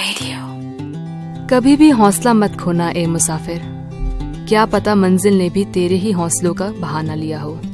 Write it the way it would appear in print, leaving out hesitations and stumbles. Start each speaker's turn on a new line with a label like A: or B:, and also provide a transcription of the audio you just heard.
A: Radio। कभी भी हौसला मत खोना ए मुसाफिर, क्या पता मंजिल ने भी तेरे ही हौसलों का बहाना लिया हो।